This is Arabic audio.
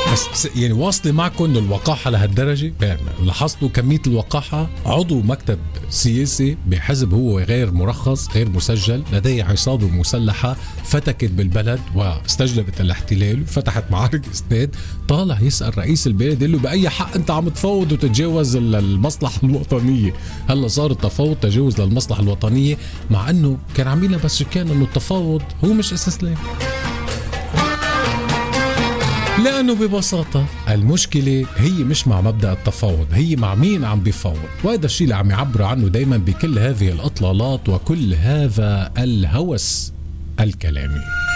بس يعني واصلة معكم انه الوقاحة لهالدرجة؟ يعني لاحظتوا كمية الوقاحة؟ عضو مكتب سياسي بحزب هو غير مرخص غير مسجل لديه عصابة مسلحة فتكت بالبلد واستجلبت الاحتلال وفتحت معارك استاد، طالع يسأل رئيس البلد يقول له بأي حق انت عم تفوض وتتجاوز المصلحة الوطنية؟ هلا صار التفاوض تجاوز للمصلحة الوطنية، مع انه كان عاملها بس كان انه التفاوض هو مش استسلام. لأنه ببساطة المشكلة هي مش مع مبدأ التفاوض، هي مع مين عم بيفاوض، وهذا الشيء اللي عم يعبروا عنه دايما بكل هذه الإطلالات وكل هذا الهوس الكلامي.